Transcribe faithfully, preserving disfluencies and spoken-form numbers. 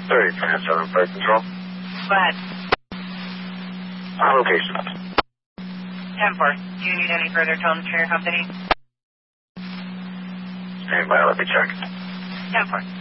thirty, Trans-Southern Flight Control. Go ahead. On location. ten four. Do you need any further tones from your company? Stand by, let me check. ten four.